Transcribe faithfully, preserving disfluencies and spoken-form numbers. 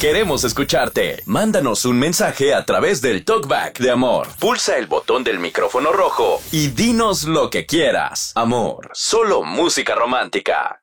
Queremos escucharte. Mándanos un mensaje a través del Talkback de Amor. Pulsa el botón del micrófono rojo y dinos lo que quieras. Amor, solo música romántica.